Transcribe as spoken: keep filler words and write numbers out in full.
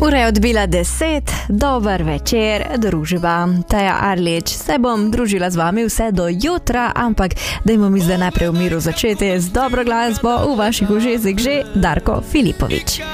Ura je odbila deset, dober večer, družba. Teja Arlič, se bom družila z vami vse do jutra, ampak dajmo mi zdaj najprej v miru začeti z dobro glasbo v vaših ušesih že Darko Filipović.